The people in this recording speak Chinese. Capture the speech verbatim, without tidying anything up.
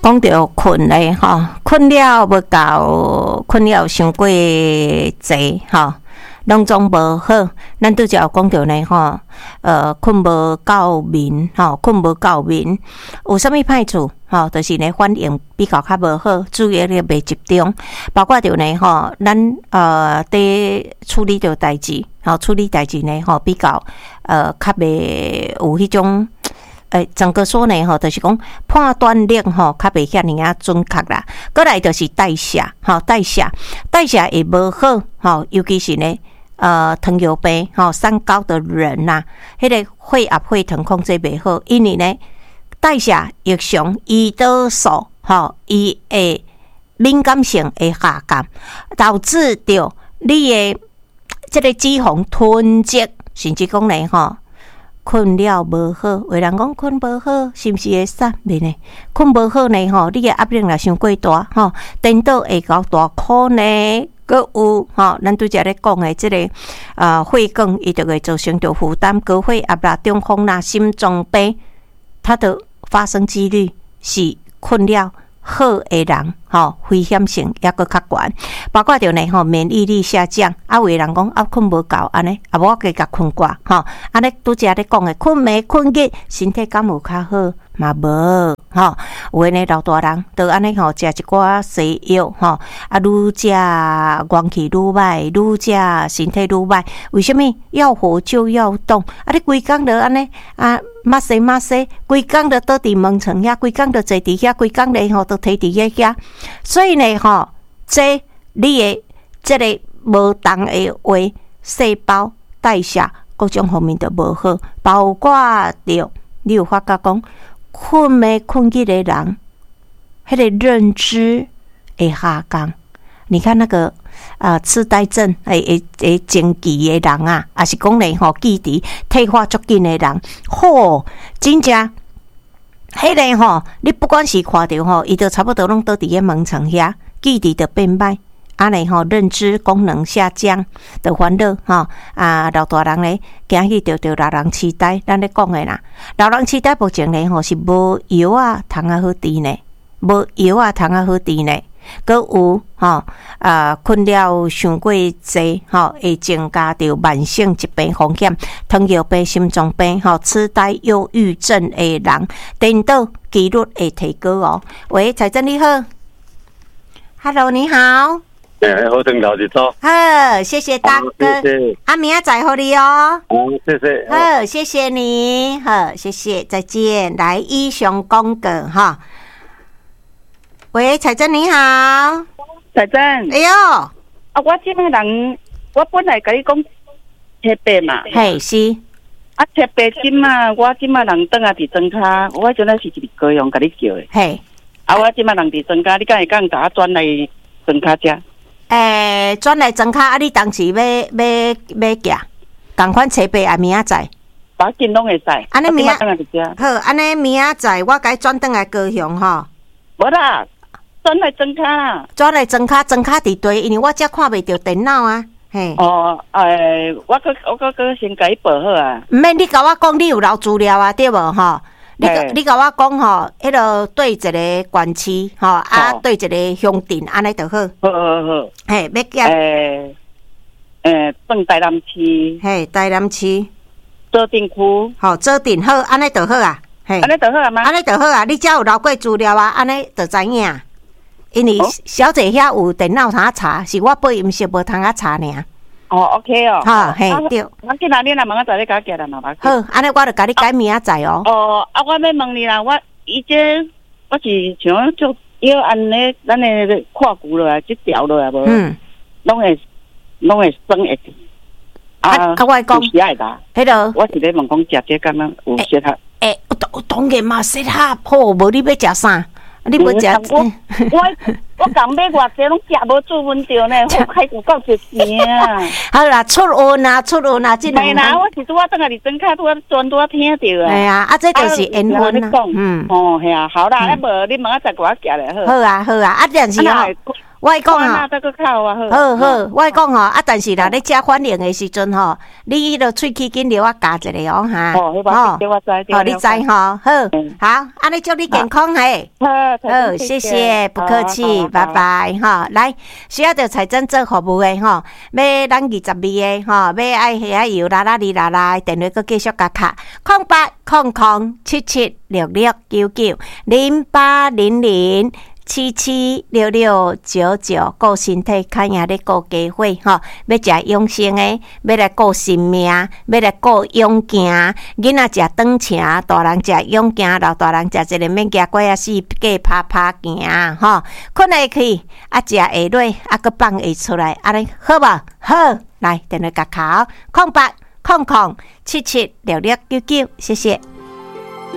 讲到困咧吼，困了要到困了伤过济吼，拢总无好。咱拄则有讲到呢吼，呃，困无够眠吼，困无够眠，有啥物歹处吼？就是呢反应比较较无好，注意力袂集中，包括着呢吼，咱呃伫处理着代志，吼处理代志呢吼比较呃较袂有迄种。诶，整个说呢，吼，就是讲判断力吼，较袂遐尔啊准确啦。过来就是代谢，吼，代谢，代谢也无好，吼，尤其是呢，呃，糖尿病，吼，三高的人呐、啊，迄、那个血压、血糖控制袂好，因为呢，代谢异常，胰岛素，吼，伊会敏感性会下降，导致着你的这个脂肪囤积，甚至讲呢，吼。困了无好，有人讲困无好，是毋是会失眠呢？困无好呢，吼，你嘅压力若伤过大，吼，颠倒会搞大苦呢。佮有吼，咱拄则咧讲嘅即个啊，血管伊就会造成着负担，高血压啦、中风啦、心脏病，它的发生几率是困了好的人，吼，危险性也搁较悬，包括着呢吼免疫力下降，啊有的人讲啊困无够安尼，啊无我加甲困挂，吼，安尼拄则咧讲的困暝困日，身体敢有较好嘛无，吼，有诶呢老大人都安尼吼食一寡西药，吼，啊愈食元气愈歹，愈食身体愈歹，为什么要活就要动？啊你规工着安尼啊？马西马西，规工都倒伫门床遐，规工都坐伫遐，规工咧吼都摕伫遐遐。所以呢吼，这你的这个无同的话，细胞代谢各种方面都无好，包括着你有发觉讲困暝困日的人，迄个认知会下降。你看那个啊、呃，痴呆症诶诶诶，前期的人啊，也是讲咧吼，记忆退化足紧的人，吼，真正，迄个吼，你不管是看到吼，伊就差不多拢倒伫个门床遐，记忆就变歹，安尼吼，认知功能下降的烦恼吼，啊，老大人咧，惊去着着老人痴呆，咱咧讲的啦，老人痴呆目前咧吼是无药啊，通啊好治呢，无药啊，通啊好治呢。佮有吼啊，困了伤过济吼，会增加着慢性疾病风险，糖尿病、心脏病、吼痴呆、忧郁症的人，颠倒几率会提高哦。喂，财政你好 ，Hello， 你好。 哎，好，等头一早。 好，谢谢大哥。 啊，谢谢。 啊，明仔载互你哦。 好，谢谢。 好，谢谢你。好，谢谢，再见。来，以上讲过哈。喂，彩珍你好， 彩珍， 哎呦，啊， 我即个人，我本来甲你讲七八嘛， 嘿是， 啊七八金嘛，我即马人等下伫庄卡，我真的是一个高阳甲你叫的， 嘿， 啊我即马人伫庄卡，你敢会讲甲我转来庄卡遮？ 诶、欸，转来庄卡，啊你当时要要要行，共款七八啊明仔载， 把紧拢会使， 安尼明仔等下伫遮， 好，安尼明仔载我该转转来高雄吼， 无啦。转来庄卡啦， 转来庄卡，庄卡伫对，因为我遮看袂着电脑啊，嘿。 哦，诶，我搁我搁搁先甲伊报好啊。 毋免你甲我讲，你有留资料啊，对无吼？你你甲我讲吼，迄个对一个县市吼，啊对一个乡镇，安尼就好。 好好好。 嘿，要叫诶诶，转台南市。 嘿，台南市做镇区。 吼，做镇好，安尼就好啊。嘿， 安尼就好啊吗？ 安尼就好啊，你只有留过资料啊，安尼就知影。因为小姐遐有电脑通查，是我播音室无通啊查尔。 哦 ，OK 哦。 哈，嘿对。 我今仔日若明仔载你甲我寄来嘛？ 好，安尼我就甲你改明仔载哦。 哦，啊，我要问你啦，我以前我是像做要安尼，咱的看骨落来，即条落来无？嗯。拢会拢会酸会。 啊啊！我讲， 是爱啦。 迄个， 我是咧问讲食这敢若有适合？ 诶，有当然嘛适合，好，无你要食啥？你要食？ 我我我讲买偌济拢食无做温着呢，我开始够着钱啊！ 好啦，出运啊，出运啊，即两啦，我是拄啊等下伫庄卡拄啊专拄啊听着啊。 哎呀，啊，这就是缘分啊。 嗯，哦，系啊，好啦，那无你明仔载给我寄来好。 好啊，好啊，啊，但是哦， 我讲吼，好好，我讲吼，啊，但是啦，你食反应的时阵吼，你迄个喙齿紧留我加一个哦哈。 哦，我知， 哦，你知吼，好，好，安尼祝你健康嘿。好，谢谢，不客气，拜拜哈。来，需要着财政做服务的吼，要咱二十二个吼，要爱下油啦啦哩啦啦，电话阁继续加卡，空八空空七七六六九九零八零零。七七六六九九，顾身体，看下咧顾家伙吼，要食养生诶，要来顾性命，要来顾勇行。囡仔食长车，大人食勇行，老大人食一个免惊过啊死，计拍拍行吼。困下去，啊食下落，啊搁放下出来，安尼好无？好，来电话甲卡，空八空空七七六六九九，谢谢。